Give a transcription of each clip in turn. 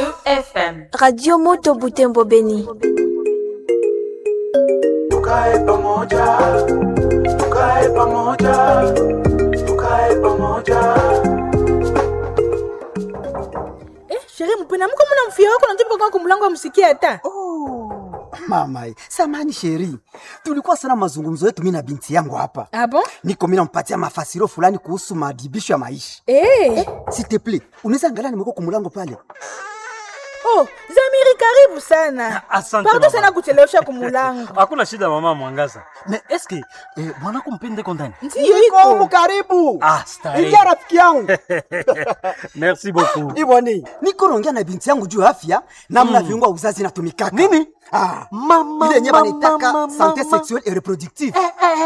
FM. Radio Moto Butembo Beni. Tukae pamoja, tukae pamoja, tukae pamoja. Sherehe mpena mko mna mfia wako najibu kwa kumlango amsikia hata. Mama, samani sheri. Tulikuwa sana mazungumzo yetu mimi na binti yangu hapa. Abo? Niko mimi nampatia mafasiro fulani kuhusu maadibisho ya maisha. S'il te plaît, unaweza angalia nimeko kumlango pale. Oh, Zamiri karibu sana. Asante. Pardon sana kuchelewesha kumulango. Hakuna shida mama Mwangaza. Na eske mwanako mpende kondani? Ndio Niko karibu. Stari. Ingia rafiki yangu. Merci beaucoup. Iboni, niko naongea na binti yangu juu afya namna viungo uzazi inatumikaka. Nini? Mama. Ile nyama nitaka santé sexuelle et reproductive.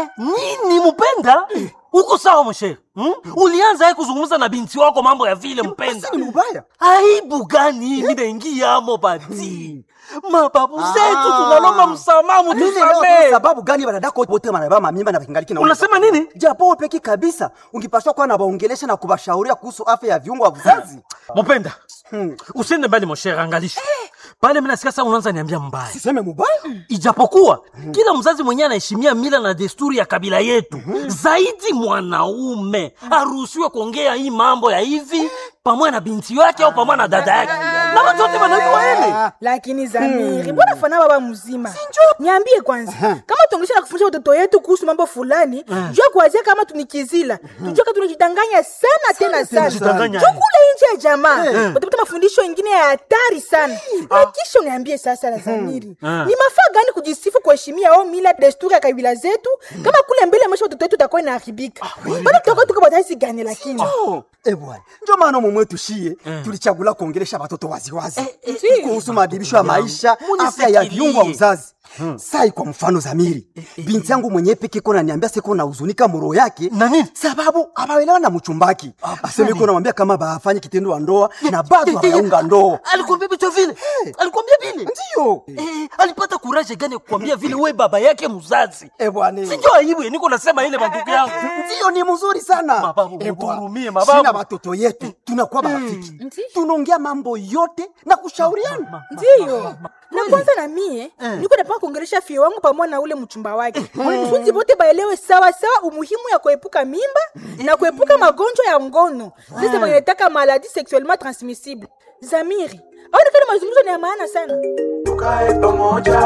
Nini mpenda? Uko sawa mshe? Ulianza kuzungumza na binti wako mambo ya vile mpenda. Ni mbaya. Aibu gani mimi naingia amo bati? Mababu zetu tunalomba msamaha mtusamee. Sababu gani wanadako wote wanababa mimba na kingaliki na unasema nini? Japo wewe peki kabisa ungepaswa kuwa na waongelesha na kubashauria kuhusu afya ya viungo vya uzazi. Mpenda. Usiende mbali mshe, angalisha. Pale mimi nasikia sasa unaanza niambia mbaya. Siseme mbaya. Ijapokuwa kila mzazi mwenyewe anaheshimia mila na desturi ya kabila yetu. Zaidi mwanaume haruhusiwi kuongea hii mambo ya hivi pamoja na binti yake au pamoja na dada yake. Na watu wote wanajua hili. Lakini Zamiri, mbona fana baba mzima? Niambie kwanza, kama tuongesha na kufundisha watoto yetu kuhusu mambo fulani, jua kuanzia kama tunikizila. Tujue kama tunajidanganya sana tena sana. Chukule nje ya jamaa. Utapata mafundisho mengine ya hatari sana. Kisha uniambie sasa la Zamiri. Ni mafaa gani kujisifu kuheshimia au mila desturi ya kabila zetu kama kule mbele maisha watoto wetu itakuwa inaharibika? Bado tutakuwa tuko bataisi gani lakini? Bwana. Ndio maana mume wetu shie tulichagula kuongelesha watoto waziwazi kuhusu maadibisho ya maisha, afya ya viungo vya uzazi. Sai kwa mfano Zamiri, binti yangu mwenyewe peke kona niambia siko na huzunika moro yake nani? Sababu abaelewa na mchumbaki. Aseme kuna mwambia kama baafanye kitendo wa ndoa na bado hayaunga ndoa. Alikwambia vitu vile? Alikwambia vile? Ndio. Alipata courage gani kukwambia vile wewe baba yake mzazi? Bwana. Sijua aibu niko nasema ile mandugu yangu. Ndio ni mzuri sana. Mababu mturumie mababu. Sina watoto yetu tunakuwa marafiki. Tunaongea mambo yote na kushauriana. Ndio. Na kwanza na mie niko napaka kuongelesha fie wangu pamoja na ule mchumba wake. Wanafunzi wote baelewe sawa sawa umuhimu ya kuepuka mimba na kuepuka magonjwa ya ngono. Sisi wanataka maladie sexuellement transmissible. Zamiri, au ndio mazungumzo ni ya maana sana. Tukae pamoja,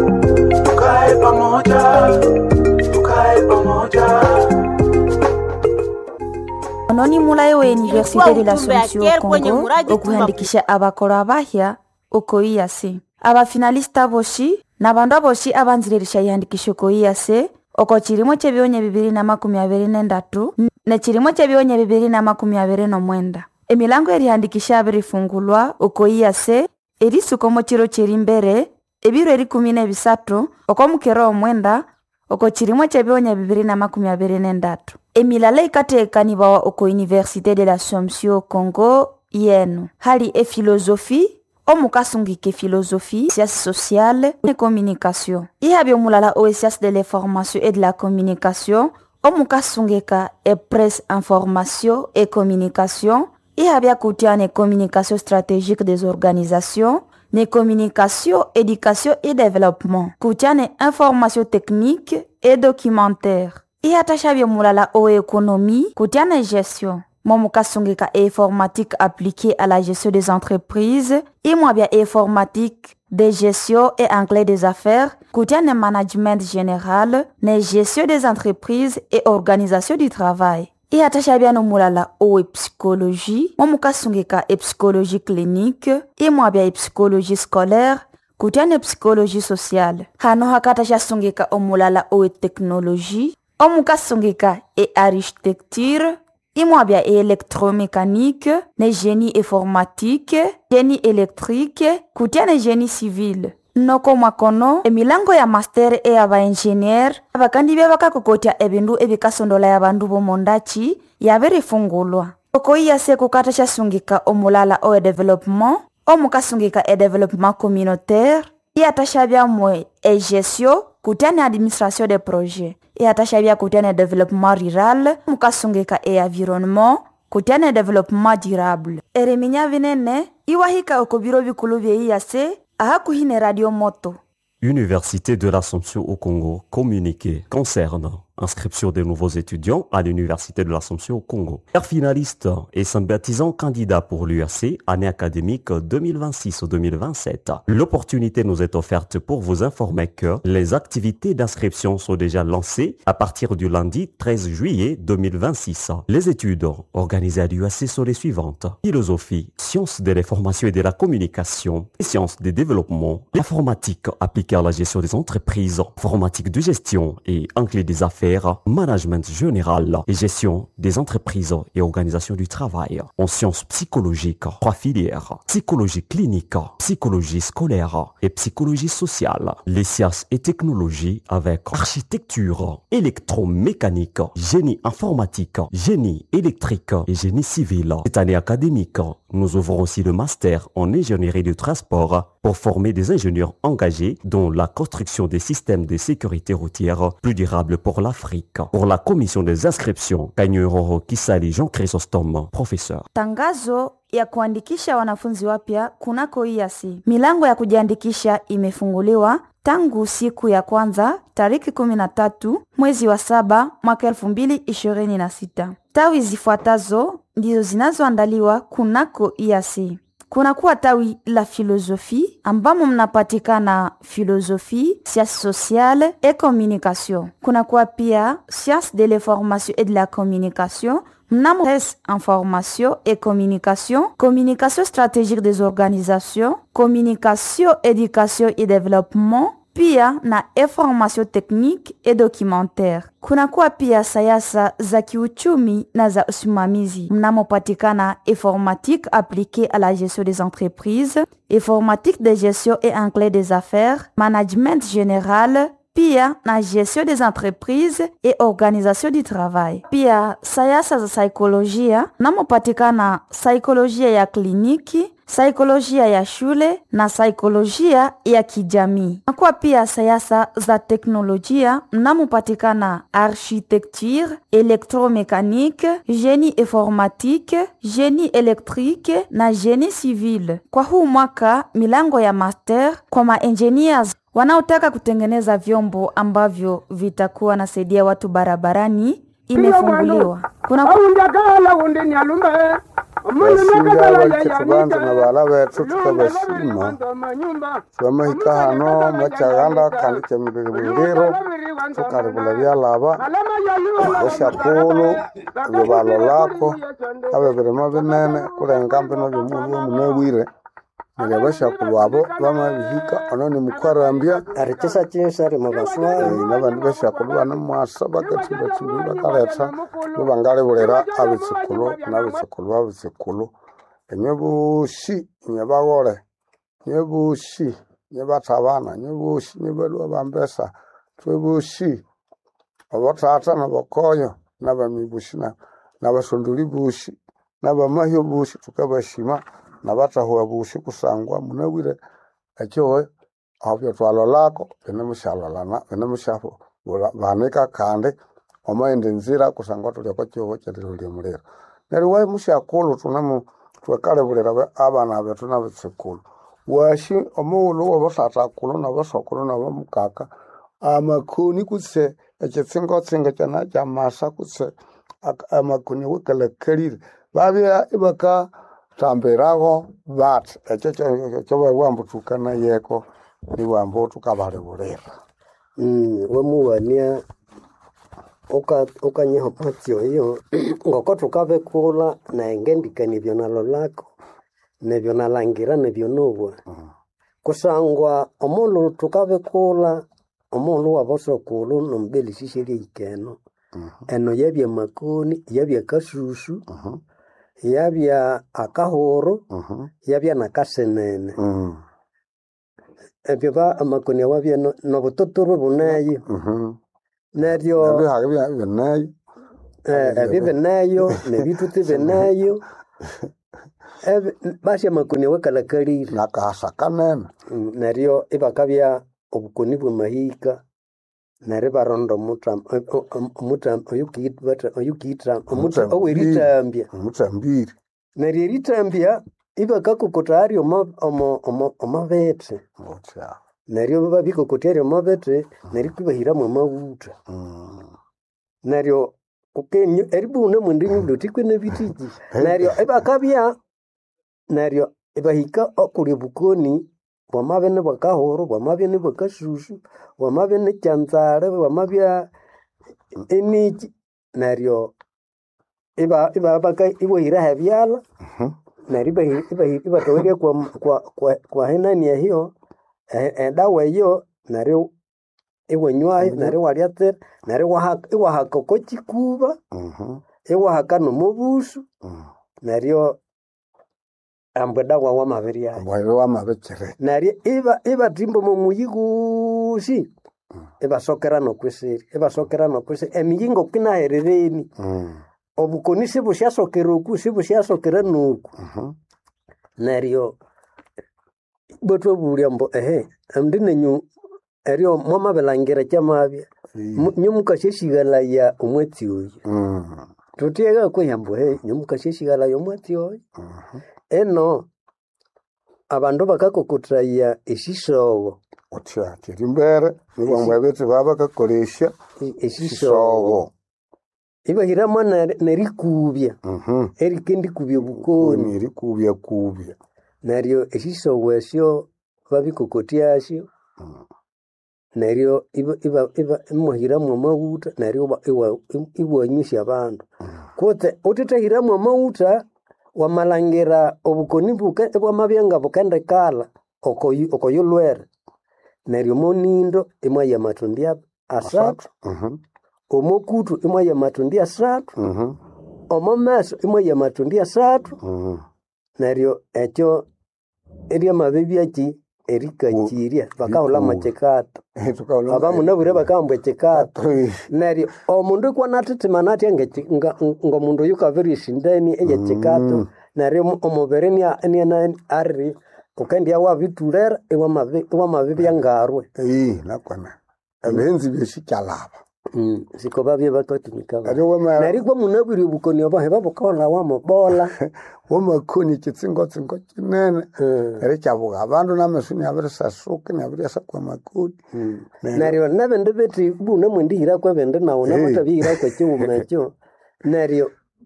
tukae pamoja, tukae pamoja. Ononi mulayo wa Université de l'Assomption Congo okuhandikisha abakora abahya okoiyase. Abafinalista boshi na bandu aboshi abanzirisha yandikisho koiyase oko chirimo chebionye 2023 na chirimo chebionye 2029. Emilango erihandikisha abirifungulwa okoiyase erisukomo chiro chirimbere ebiro 13 oko mukero omwenda oko chirimo chebionye 2023. Emilala ikatekanibawa oko Université de l'Assomption Congo yenu hali philosophie omukasungike philosophie, sciences sociales et communication. Ihabyo mulala sciences de l'information et de la communication, omukasungeka presse information et communication. Ihabya kutiane communication stratégique des organisations, ne communication, éducation et développement. Kutiane information technique et documentaire. Ihatashabyo mulala économie, kutiane gestion. Momukasungeka informatique appliquée à la gestion des entreprises, et moi bien informatique de gestion et anglais des affaires, koutiane management général, ne gestion des entreprises et organisation du travail. Et atashabia no mulala psychologie, momukasungeka psychologie clinique, et moi bien psychologie scolaire, koutiane psychologie sociale. Hano hakatasha sungeka omulala technologie, omukasungeka architecture, imwabia électromécanique, ne génie informatique, génie électrique, kutiane génie civil. Noko makono, emilango ya master e aba engineer, abakandi baka kokotia ebindu ebikasondola ya bandu bomondachi, yabere fungulwa. Oko iya se kukatasha sungika omulala o développement, omukasungika développement communautaire, iatashabia mwe gestion, kutiane administration des projets. Et atashabia kutiane développement rural, mukasungeka environnement, kutiane développement durable. Ereminya vinene, iwahika oko biro bikulu bya IAC ahakuhine radio moto. Université de l'Assomption au Congo, communiqué concerne inscription des nouveaux étudiants à l'Université de l'Assomption au Congo. Père finaliste et sympathisant candidat pour l'UAC, année académique 2026-2027. L'opportunité nous est offerte pour vous informer que les activités d'inscription sont déjà lancées à partir du lundi 13 juillet 2026. Les études organisées à l'UAC sont les suivantes. Philosophie, sciences de l'information et de la communication, et sciences des développements, l'informatique appliquée à la gestion des entreprises, informatique de gestion et anglais des affaires, management général et gestion des entreprises et organisation du travail. En sciences psychologiques, 3 filières, psychologie clinique, psychologie scolaire et psychologie sociale. Les sciences et technologies avec architecture, électromécanique, génie informatique, génie électrique et génie civil. Cette année académique, nous ouvrons aussi le master en ingénierie du transport pour former des ingénieurs engagés dans la construction des systèmes de sécurité routière plus durables pour l'Afrique. Pour la commission des inscriptions, Kanyuroro Kisali Jean Chrysostome, professeur. Tangazo ya kuandikisha wanafunzi wapya kunako IAC. Milango ya kujiandikisha imefunguliwa tangu siku ya kwanza tariki 13 mwezi wa 7 mwaka 2026. Tawi zifuatazo ndizo zinazoandaliwa kunako IAC. Kunakuwa tawi la filosofi ambamo mnapatikana filosofi, sciences sociales et communication. Kunakuwa pia sciences de l'information et de la communication, mnamo presse, information et communication, communication stratégique des organisations, communication, éducation et développement, pia na information technique et documentaire. Kunakuwa pia sayasa za kiuchumi na za usimamizi. Mnamopatikana informatique appliquée à la gestion des entreprises, informatique de gestion et anglais des affaires, management général, pia na gestion des entreprises et organisation du travail. Pia sayasa za saikolojia, mnamopatikana saikolojia ya kliniki, saikolojia ya shule na saikolojia ya kijamii. Nakuwa pia sayasa za teknolojia, mnamopatikana architecture, électromécanique, génie informatique, génie électrique na génie civil. Kwa huu mwaka milango ya master kwa ma-engineers wanaotaka kutengeneza vyombo ambavyo vitakuwa nasaidia watu barabarani imefunguliwa. Kuna Bantu na bala betu tukabashima twamahika hano machaganda kandi cyamibiriro tukaribula byalaba bashakulu bibalo lako abebirema binene kurengambe no bimuntu munewire nge bashakulu abo bamabihika anone mukwarambya aritesa cyesa ari mabaswa n'abandi bashakulu bana mwasa bagatinda tinda karetsa bangare burera abitsikulu n'abitsikulu abitsikulu enyebushi nyebagore nyebushi nyebatabana nyebushi nyebelu abambesa twebushi abatata nabakoyo nabamibushi nabashonduli bushi nabamahyo bushi tukabashima nabatahuwa bushi kusangwa munawire acyowe abyo twalolako enemushalolana enemushafo banika kande omayende nzira kusangwa tulyako cyowe cyatulyo mulero neriwe mushakulu tunamu twakale bulera abana betu nabitsekulu washi omulu wabasata kulu nabasokulu nabamukaka amakuni kutse ekitsingo tsinga cyana cyamasa kutse amakuni wekala kalire babya ibaka tamberaho bat ekyo wambutukana yeko ni wambo tukabale bulera wamuwania okanyeho patio iyo ngoko tukabekula na engendikani byonalo lako nebyo nalangira nebyo nubwa kusangwa omulu tukabekula omulu wabosokulu nombeli sishiri ikeno eno yabya makoni yabya kasusu yabya akahoro yabya nakasenene ebyo ba amakoni wabya no butotoro bunayi neryo benayo nebituti benayo basi amakoni wakalakalire nakasakanene neryo ibakabya obukoni bwamahika neryo baronda omutam oyukitra oweritambya omutambire neryo eritambya ibakakokotari omavete Otya. neryo babikokotari omavete neryo kwibahiramu amabuta neryo ukenyu eribune mwendinyu lotikwene bitiki neryo ibakabya neryo ibahika okuli bukoni bwamabene bwakahoro bwamabene bwakasusu bwamabene kyanzale bwamabya emiki neryo ibahira hebyala neryo ibatowerya kwa henani ehyo edawa eyo neryo iwanywayo neryo walyatsera neryo iwahaka okokikuba iwahaka nomubusu neryo ambwe dawa wamabiri yayo Bwayo wamabekere. neryo ibatimba momuyigusi ibasokera nokweseri emiyingo kinaherereni obukoni sibusyasokera oku sibusyasokera noku neryo botwabulya mbo ndinenyu eryo mwamabilangira kyamabya nyomukasyesighalaya omwatsi oyu tutyega kweyambo nyomukasyesighalaya omwatsi oyu eno abandu bakakokotraya esisogo Otya. Kiri mbere nibambwa bete babakakolesya esisogo ibahiramu nerikubya erikendikubya obukoni nirikubya neryo esisogo esyo babikokotyasyo neryo imwahiramu amabuta neryo iwanyusya abandu kutse utithahiramu amawuta wamalangira obukoni bwamabya nga bukendekala okoyulwere neryo monindo imwaya mathundi asathu omokutu imwaya mathundi asathu omomeso imwaya mathundi asathu neryo ekyo eryamabebyaki erikakirya bakahula machekata abamunabwire bakahamba ekikata neryo omundu ikwanathitima natya ngomundu oyu kabirisindani eyekikata neryo omubiri ari ukendya wabitulera iwamabibya ngarwe nakwana abenzi beshikyalaba siko babye bakatumika neryo kwamunabwire obukoni obo hebabukahola wamubola wamakoni kitsingo kinene neryo kyabuga abandu namesu nyabirisasuka nyabiryasakwa makoni neryo nabindi bithi bune mwendihira kwebindi nawu nabatabihira kwekiwuma ekyo neryo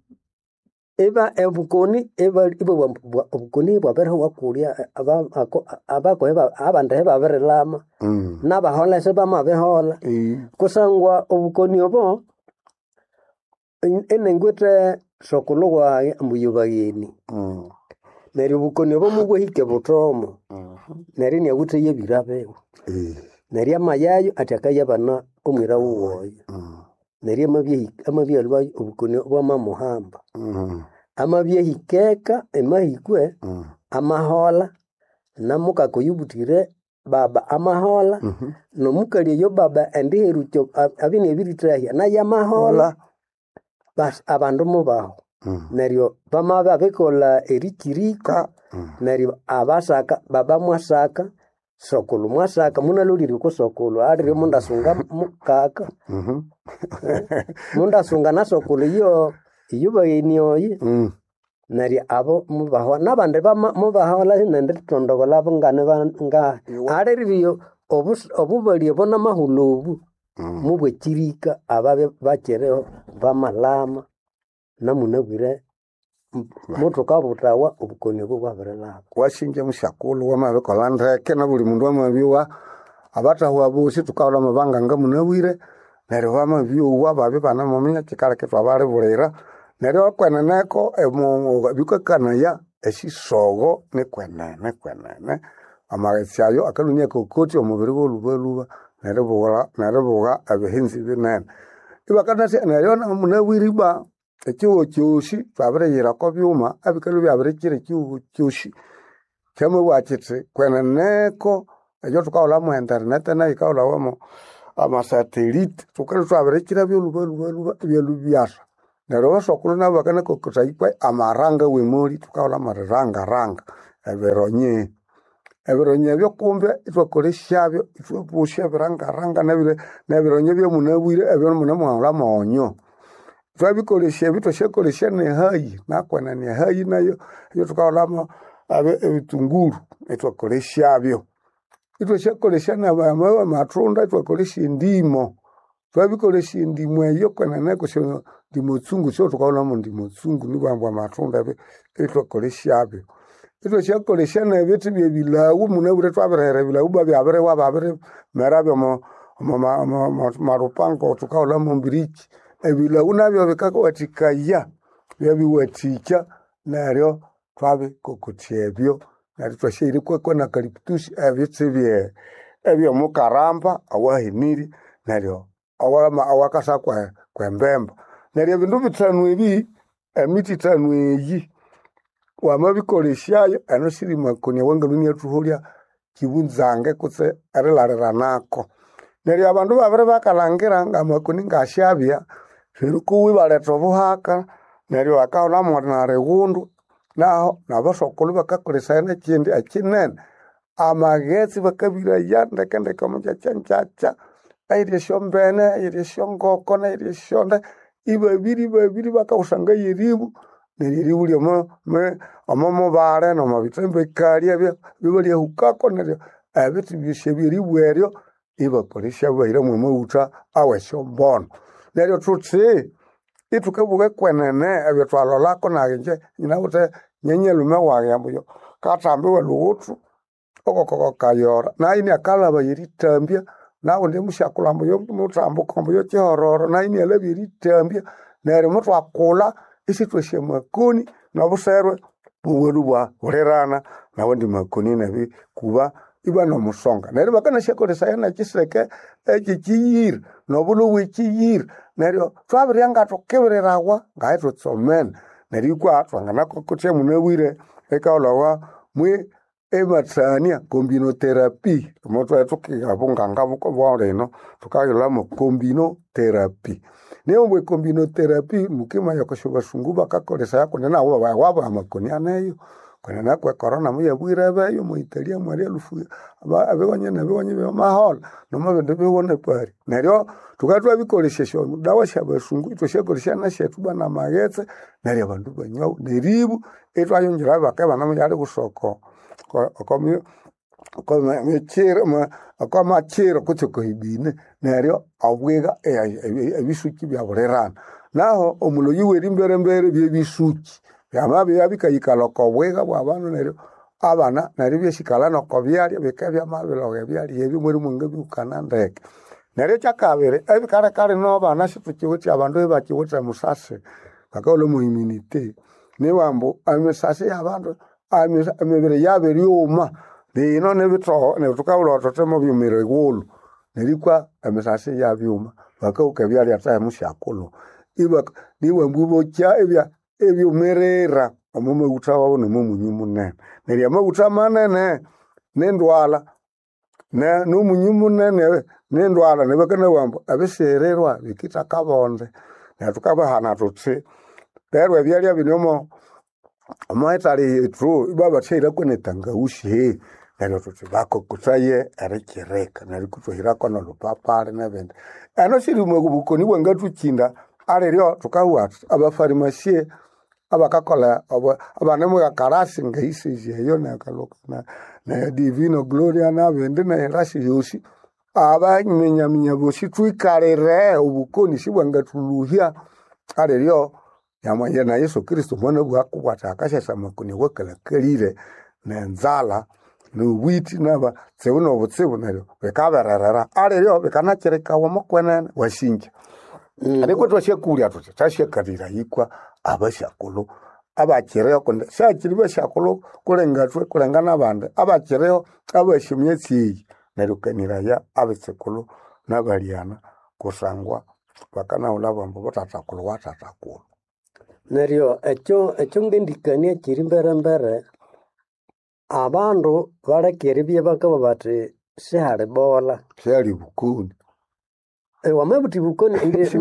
obukoni bwabiriho wakulya abandi hebabirilama nabahola sebamabihola kusangwa obukoni obo enengwete sokulu wayi ambuyubagheni neryo obukoni obo mubwahike butomo neryo nyawuthe yebira biwe neryo amayayo ati akayabana omwira wuwoyo neryo amabyalwayo obukoni bwamamuhamba amabyahikeka emahikwe amahola namukaka oyubutire baba amahola nomukali eyo baba endiherukyo abine ebiritahya naye amahola basi abandu mubaho neryo bamaba bikola erikirika neryo abasaka baba mwasaka sokulu mwasaka munalolire ko sokulu alire mundasunga mukaka mundasunga na sokulu iyo bayini oyi neryo abo mubaho nabandi mubahola nende tondogola bungane nga aliriyo obubali bona mahulobu mubwekirika ababe bakereho bamalama namunabwire mutukabutawa obukoni obwo bwabirilaba washinje mushakulu wamabikola ndeke na buli mundu wamabiwa abatahuwa bosi tukaola mabanga nga munabwire neryo bamabiwa babi banamuminya kikala kitu abali bulira neryo wakweneneko bikakanaya esisogo nekwenene amaghesyayo akalunya kokoti omubiri wolubaluba neryo buga ebihinzi binene ibakanasya neryo munabwiriba ekiwo kyosi twabiriyirako byuma ebikalu byabirikira ekiwo kyosi kyamabwa kiti kweneneko ekyo tukaola mu internet nayo ikaolawamo amasatelite tukali twabirikira byolubaluba ebyalubyasa neryo basokulu nabo bakanakokotaikwa amaranga wemoli tukaola mariranga ebironye ebyokumbe itwakolesyabyo itwapusya ebirangaranga nebironye byomunabwire ebyo munamuhaula monyo twabikolesya ebitwasyakolesya nehayi nakwana nehayi nayo iyo tukaolamo abe ebitunguru etwakoleshabyo itwashakolesha nabamawe matunda twakolesha indimo twabikolesha indimo eyo kwenene kusho ndimo tsungu sho tukaona mu ndimo tsungu nibambwa matunda etwakoleshabyo itwashakolesha nebiti byebilawu munabure twabirere bilawu babyabere wababere merabyo mo marupango tukaola mu mbiriki ebilawu nabyo bikawatikaya byabiwatika neryo twabikokotyebyo neryo twashaire kwekwe na kaliptus ebitsibye ebyo mukaramba awahiniri neryo awakasa kwembemba neryo ebindu bitano ebi emiti itano eyi wamabikolesyayo ano siri makonia wangaluni yathuholya kibunzange kutse erilareranako neryo abandu babiri bakalangira ngamakoni ngashabya kuwi baleta obuhaka neryo bakaola mwanare gundu naho nabasokulu bakakolesaya nekindi ekinene amagetsi bakabiraya ndekendeke mukyakyankyakya ayirie syombene ayirie syongoko nayirie syonde ibabiri bakawusanga yeribu neryo eribu lyomomubale nomubitembekali ebyo bibalyahukako neryo ebiti byesyebiribu eryo ibakolesya bahiramu amawutha awesyombonu neryo thuthi itukebuke kwenene ebyo twalolako naye nyinawuthe nyenyelume wage ambuyo katambiwe luwuthu okokoko kayora naini akalaba yeritambya nawe ndi mushakulambo yomutambuka mbuyo kyihororo naini alabya yeritambya neryo mutwakula isitwesya makoni nobuserwe buwelu bwa bulirana nawe ndi makoni nebi kuba iba nomusonga neryo bakanasyakolesaya nekiseke ekyikiyiri nobulhu bwekiyiri neryo twabirya tukibirirawa ngaye tutsomene neryo ikwa twanganakokotya munabwire ekaolawa mwi ematsania combinotherapy motwatukigabunganga bukolino tukayolamo combinotherapy neombwe combinotherapy mukima yakosho basungu bakakolesaya kunena wabo amakoni aneyo kunena kwe corona muyabwire beyo mu Italia mwali alufu abewanye bamahola nomabende bewone pari neryo tukatwa bikoleshesho dawa shabasungu itoshekolesha na shetu bana magetse neryo abandu banywa neribu etwayonjira bakaba namuyali kusoko akamachiro kutsoko ibine neryo abwega ebisuki byaburerana naho omuloyi weri mbere byebisuki byamabya bikayikala kobwega bwabantu neryo abana neryo byeshikala nokobyalya bikabya mabiloge byalya ebimuri munga bikana ndeke neryo kyakabiri ebikarekare nobana situkiwuthi abandu ebakiwuthi musasi bakawula mu immunity niwambu amisasi yabandu emibiri yabo eryoma lino nebitoho netukawula totemo byumire igulu nerikwa emisasi yabyuma bakawuka ebyalya tahe mushakulu niwambu bokya ebyumirira omumawutha wabo nomumunyu munene neryo amawutha manene nendwala nomunyu munene nendwala nebakanawambu abisererwa bikita kabonde netukabahana tuthi neryo ebyalya binyomo amaitali yethu ibabathaira kwenetangawushi neryo tuthi bakokuthaye erikireka neryo kutwahirako nolupapali nebindi ano siri mubukoni bwangathukinda aliryo tukawathu abafarimasie abakakola abanemuyakarasi ngaisiji eyo nekaloka na divino gloria nabindi nerasi yosi abanyaminyaminya bosi twikalire obukoni sibwangathuluhya aliryo yamanye na Yesu Kristo mwana bwakubwatha akashasa makoni wakalakalire nenzala nobwiti naba tsebuna obutsibu neryo bikabererera aliryo bikanakirikawa mukwenene washinja ariko twashakulya tuthi tashakalira yikwa abashakulu abakireho kunde shakiri bashakulu kulengatwe kulengana abandi abakireho abashimyetsi nerukaniraya abitsekulu nabaliana kusangwa bakanaula bambo botatakulu watatakulu neryo ekyo ngendikania kiri mbere abandu balekere bye bakaba bati sihali bola sihali bukuni wamabuti bukoni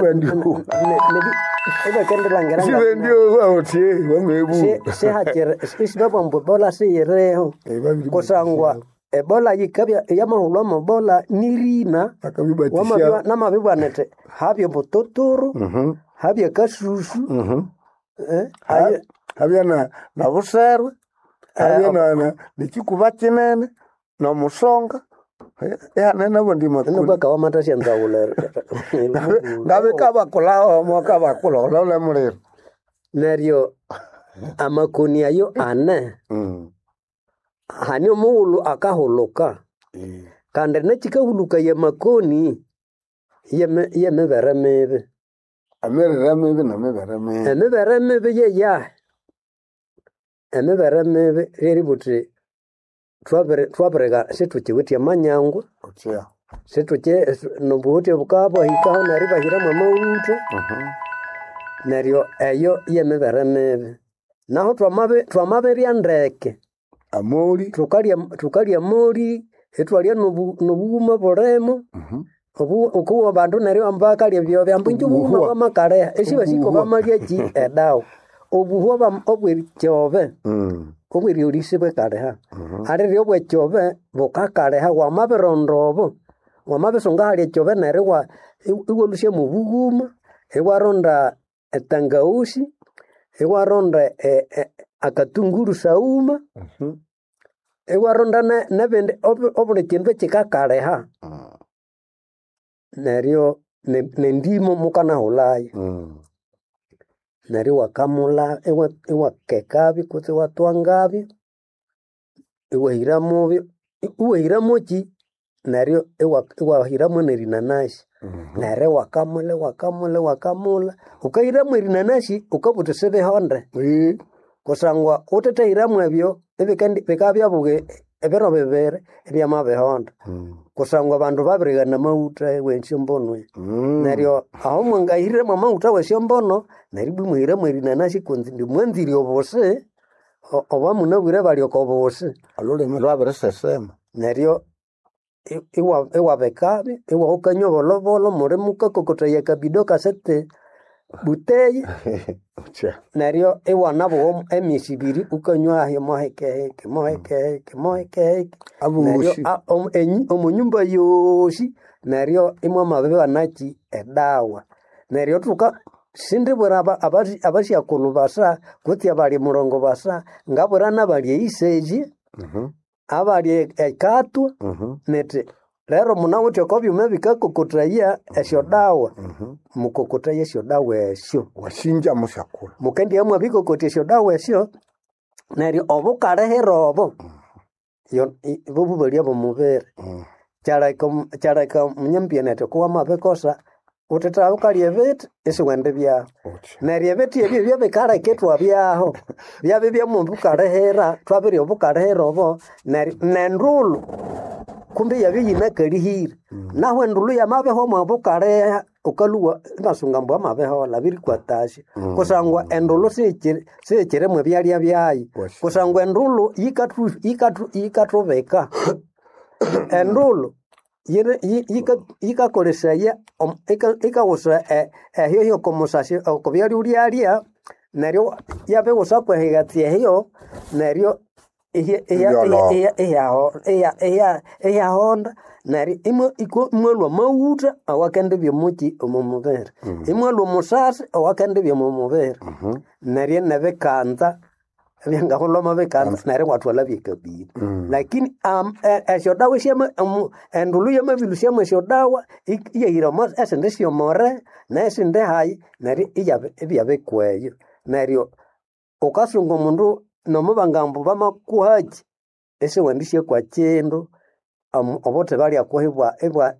bola siyireho kusangwa ebola yikabya yamahulwa mabola nirina namabibwanete habye bututuru habye kasusu habya na buserwe ayenana nikikuba kinene nomusonga ehanene bondi makuni nubaka wamatasya nzawula ngabikabakulaho mokabakula olole muliro neryo amakoni ayo ane hani omughulu akahuluka kandi nekikahuluka ya makoni yemibere mibi amirire mibi namibere mibi emibere mibi yeyahe emibere mibi reri buti twabirega situkiwitya amanyangwa situki nobuhuti bukabwahikaho neryo bahiramu amawutha neryo eyo yemibere mibi naho twamabirya ndeke amoli tukalya moli etwalya nobughuma bulimo ukuwa bandu neryo ambakalya byo byambunju bughuma bwamakaleha esibasiko bamalya ki edawa obuhwa obwekyobe obweriolisi bwekaleha ariryo bwekyobe bukakaleha wamabirondobo wamabisonga halya ekyobe neryo iwalusya mu bughuma iwaronda etangausi iwaronda akatunguru sauma iwaronda nebindi obuli kindu ekikakaleha neryo nendimo mukanahulayo neryo wakamula iwakekabi kutse watwangabyo iwahiramoki neryo iwahiramo nerinanasi neryo wakamula ukahiramu erinanasi ukabuta sibihonde kusangwa utethehiramu ebyo bikabyabuge ebiro bibiri ebyamabihonda kusangwa bandu babirighana amawutha wensyombonwe neryo aho mwangahiriramu amawutha wesyombono neryo bwimuhiramu erinanasi kunzi ndimwanzire obusi oba munabwire balyoka obusi olulimi lwabirisesema neryo iwabekabi iwahukanywa bolobolo muri mukakokotaya kabido kasete buteye neryo iwanabo emisi ibiri ukanywa ahyo mohekeheke neryo omunyumba yosi neryo imwamabibi banaki edawa neryo tuka sindibwira abasyakulu basa kutsi abali mulongo basa ngabwira nabali eiseji abali ekatwa nete lero munawuthi okobyuma bikakokotaya esyo dawa mukokotaya esyo dawa esyo washinja musyakulu mukendiamwa bikokotya esyo dawa esyo neryo obukalehera obo bobu balya bomubiri kyaleka munyambyanete kuwamabikosa uthetha ukalya ebiti isiwende byaho neryo ebiti ebyo byabikaleka etwabyaho byabyo byamubukalehera twabirya obukalehera obo nendulu kumbi yabyo yinakalihire naho endulu yamabeho mwabukaleha ukaluwa imasunga mbwa mabeho labiri kwatasha kusangwa endulu sikiremu ebyalya byayo kusangwa endulu yikatubeka endulu yikakolesaya ikawusa ehyo komusasi okubyalya ulyalya neryo yabiwusa kwehigatsi ehyo neryo ehahonda neryo imwalwa amawutha awakendibya omuki omumubiri imwalwa omusasi awakendibya omumubiri neryo nebikanza ebyangahulwamo bikanza neryo watwala byekabiri lakini esyo dawa endulu yamabilusyamu esyo dawa iyahiramu esindi syomore nesindi hayi neryo ibyabikweyo neryo ukasunga omundu nomubangambu bamakuhaki esiwendisye kwa kindu obote balya kuhibwa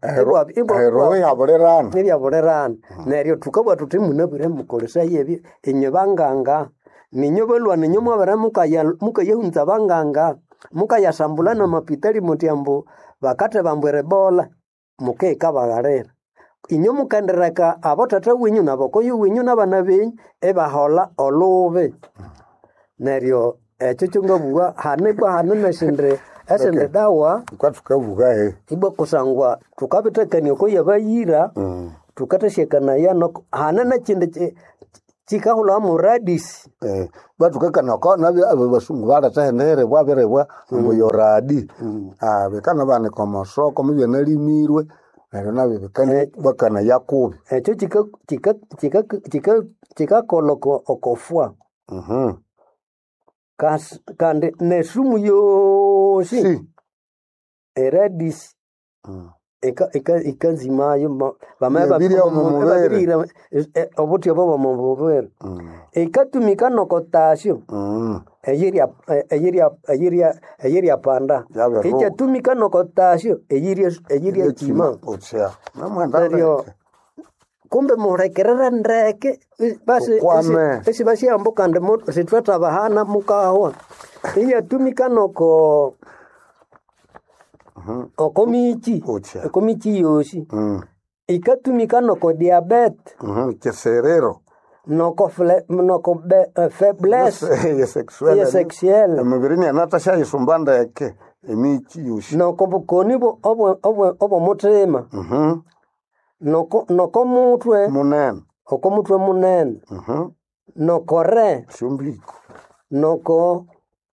ebyabulirana neryo tukabwa tuthi munabwire mukolesaya ebyo inyo banganga ninyo balwa ninyo mwabere mukayahunza banganga mukayasambula namapitali muti ambu bakate bambwere bola mukeika bagalera inyo mukendereka abothatha wenyu nabokoyo wenyu nabana benyu ebahola olubi neryo ekyo kyongabuwa hane nesindi esindi dawa tukatukabuga ibwa kusangwa tukabitekania oko yabayira tukathasyekanaya hane nekindi kikahulwa muradisi batukakana ko nabyo abo basungu balathendehere bwabirebwa mbuyo radi bekana bane komasoko mubyanalimirwe neryo nabyo bekana bakana yakubi ekyo kikakoloko okofwa kandi nesumu yosi si eradisi ikanzimayo Ebiri omu mubere. obuti obo bwomububere ikatumika nokotasyo eyiria panda Yabe ro. ikatumika nokotasyo eyiria chima Otsya. Namwenda neryo ndeke. kumbe murekerera ndeke basi Ukwame. esi basiambo kandi sitweta bahana mukahwa iyatumika noko okomichi Otsya. okomichi yosi ikatumika noko diabete Keserero. noko faiblesse Ye sexual. ya sexuelle Emibiri ni anatasha yisumba ndeke. Emichi yoshi. noko bukoni obo mutima noko mutwe Munene. okomutwe munene noko re Shumbiko. noko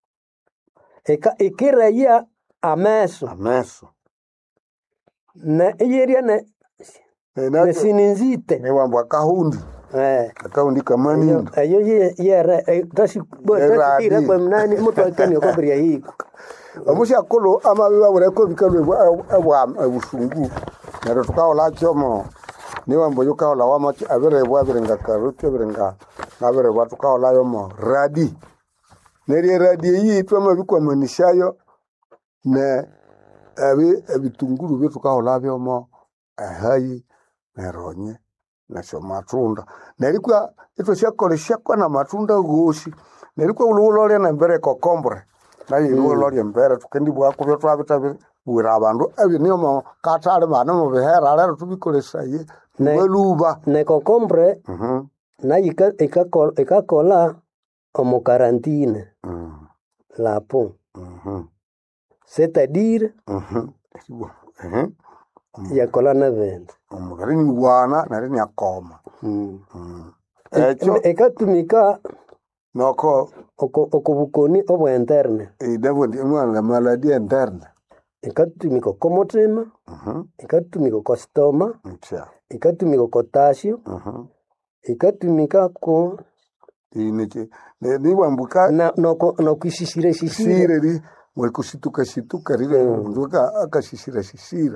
ikiraya ameso Ameso. ne iyeria nesininzite Ni wambo akahundi. Akahundi kamanindo. eyo yere tasitire Eradi. kwa mnani mutu akani okobiria hiko Amusha kolo amabiba bureko bikalu ebusungu. Nero tukaola chomo. Ni wambo yukaola wamachi abirenga karuti abirenga abirewa tukaola yomo radi. Neri radi yi twama bikwamanishayo ne ebitunguru byo tukaola byomo ahayi neronye nasho matunda. Nerikwa ito shakolesha kwa na matunda goshi. Nerikwa ululole na mbere kokombre. Nayi ululole mbere tukendi bwako byo twabita bwira abandu ebyo niyo katale bana mu bihera lero tubikolesha ye weluba ne kokombre na ikakola omo karantine lapo c'est-à-dire yakola na vende omugari ni bwana nari ni akoma echo ikatumika noko okobukoni obo interne idebo ndi mwana maladi interne ikatumika komutima ikatumika kostoma ncha ikatumika kotasio ikatumika ko inichi ni wambuka no kwishisire sire ri mwekusituka situka rile nduka akashishira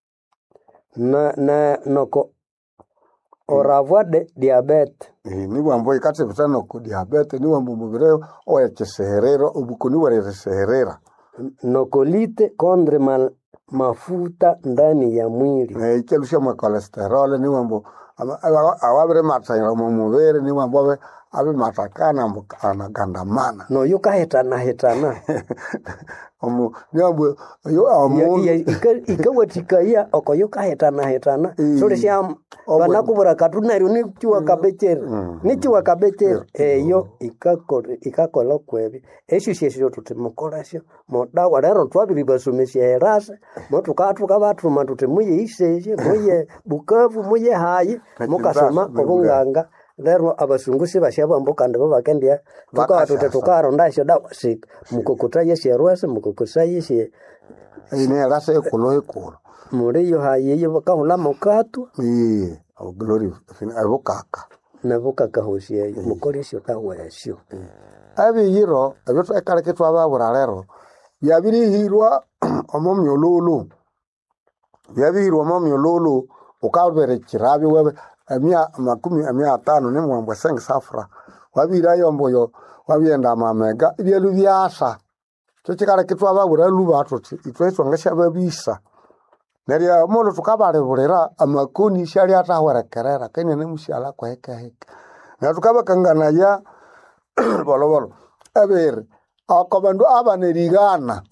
na noko oravwa de diabete ni wambo ikate bitano ku diabetes ni wambo mubireo oyecheserero ubukuni wareserera nokolite contre mafuta ndani ya mwili ichelusha mwa cholesterol ni wambo awabire matayira mu mubere ni wambo abe matakana mbukana gandamana no yukahetana ni wambo yo ikawatikaya oko yukahetana sole sha banakubura katunari ni chiwa kabechere eyo ikakola kwebi esho shesho tutimukorasho modawa rero twabiri basumesha erase motukatuka batuma tutimuye isheje muye Bukavu muye hayi mukasoma obunganga lero abasungusi bashabambo kandi babakendia tukaronda dawa sik mukokota yesherwase mukokota yeshe ine rase ekolo muri yo hayi bakahula mukatu glory abukaka nabukaka hoshye mukoresho tawesho abi yiro abeto ekale ketwa ababura lero yabiri hirwa omomyololo yabirwa omomyololo ukabere kirabi webe amia 50 ni mwambwe safra wabira yomboyo wabienda mamega byelu byasa cyo kikale ketwa ababura luba atoti itweso ngasha babisa neria molo tukabare burera amakoni shari atahwerekerera kene ne mushala kwa heka na tukabakangana ya bolobolo abere akabandu abanerigana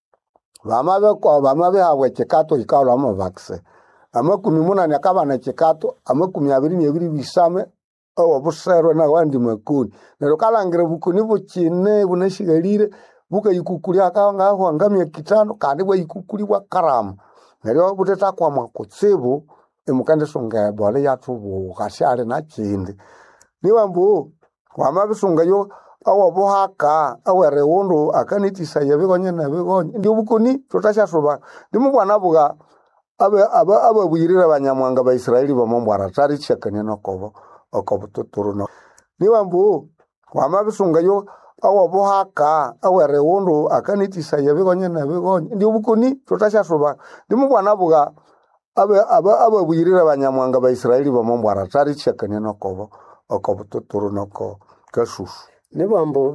bamabe hawe chekato ikalo ama vaccine amakumi munani akabana chekato amakumi abiri nebiri bisame obusero na wandi makoni nero kalangire bukuni buchine bunashigalire buka yikukuli akanga aho ngamye kitano kandi bwa yikukuli bwa karamu nero buteta kwa makutsibu emukande songa bole yatubu kashare na chindi niwambu kwamabisunga yo awo bohaka awere wondo akanitisa yabigonye na bigonye ndi bukuni tutasha soba ndimubwana buga aba buyirira abanyamwanga ba Israeli bamombwara tari chekanye nokobo okobututuru no niwambu kwamabisunga yo awo buhaka awere wondo akanitisa yabigonye na bigonye ndi bukuni tutasha soba ndimu bwana buga aba buyirira abanyamwanga ba Israeli bamambwara tari chakane nokobo okobututuru noko kashushu ne bambo